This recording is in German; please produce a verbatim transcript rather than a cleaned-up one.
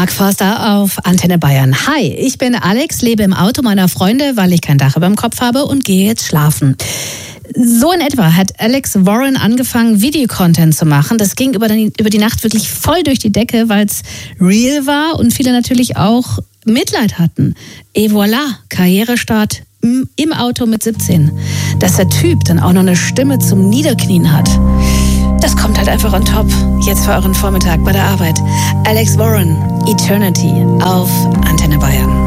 Mark Forster auf Antenne Bayern. Hi, ich bin Alex, lebe im Auto meiner Freunde, weil ich kein Dach über dem Kopf habe und gehe jetzt schlafen. So in etwa hat Alex Warren angefangen, Videocontent zu machen. Das ging über die, über die Nacht wirklich voll durch die Decke, weil es real war und viele natürlich auch Mitleid hatten. Et voilà, Karrierestart im Auto mit siebzehn. Dass der Typ dann auch noch eine Stimme zum Niederknien hat. Das kommt halt einfach on top. Jetzt für euren Vormittag bei der Arbeit. Alex Warren, Eternity auf Antenne Bayern.